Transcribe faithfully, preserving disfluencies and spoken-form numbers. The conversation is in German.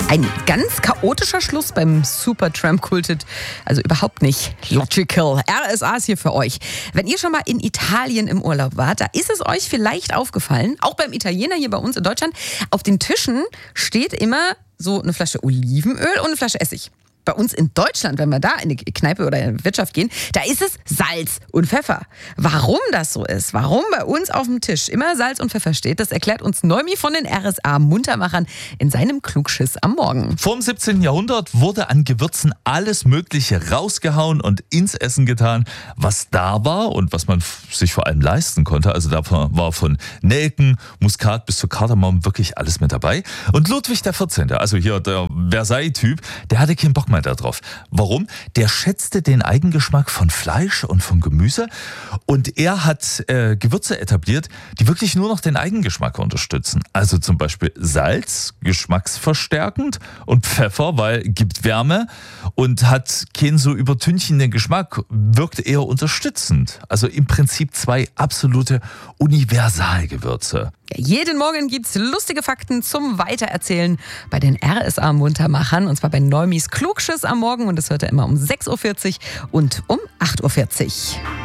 Ein ganz chaotischer Schluss beim Supertramp-Kulthit. Also überhaupt nicht logical. R S A ist hier für euch. Wenn ihr schon mal in Italien im Urlaub wart, da ist es euch vielleicht aufgefallen, auch beim Italiener hier bei uns in Deutschland, auf den Tischen steht immer so eine Flasche Olivenöl und eine Flasche Essig. Bei uns in Deutschland, wenn wir da in eine Kneipe oder in die Wirtschaft gehen, da ist es Salz und Pfeffer. Warum das so ist, warum bei uns auf dem Tisch immer Salz und Pfeffer steht, das erklärt uns Neumi von den R S A-Muntermachern in seinem Klugschiss am Morgen. Vor dem siebzehnten. Jahrhundert wurde an Gewürzen alles Mögliche rausgehauen und ins Essen getan, was da war und was man sich vor allem leisten konnte. Also da war von Nelken, Muskat bis zu Kardamom wirklich alles mit dabei. Und Ludwig der vierzehnte., also hier der Versailles-Typ, der hatte keinen Bock mehr da drauf. Warum? Der schätzte den Eigengeschmack von Fleisch und von Gemüse und er hat äh, Gewürze etabliert, die wirklich nur noch den Eigengeschmack unterstützen. Also zum Beispiel Salz, geschmacksverstärkend, und Pfeffer, weil gibt Wärme und hat keinen so übertünchenden Geschmack, wirkt eher unterstützend. Also im Prinzip zwei absolute Universalgewürze. Ja, jeden Morgen gibt's lustige Fakten zum Weitererzählen bei den R S A-Muntermachern, und zwar bei Neumis Klugschiss am Morgen, und das hört ihr immer um sechs Uhr vierzig und um acht Uhr vierzig.